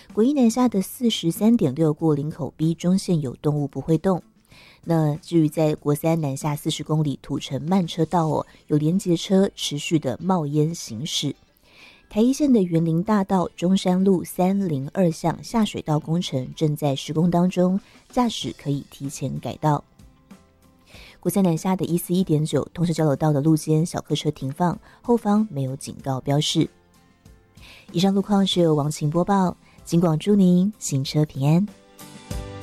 国一南下的43.6过林口 B 中线有动物不会动。那至于在国三南下40公里土城慢车道有连结车持续的冒烟行驶。台一线的园林大道中山路302巷下水道工程正在施工当中，驾驶可以提前改道。国三南下的141.9通社交流道的路肩小客车停放，后方没有警告标示。以上路况是由王晴播报，警广祝您行车平安。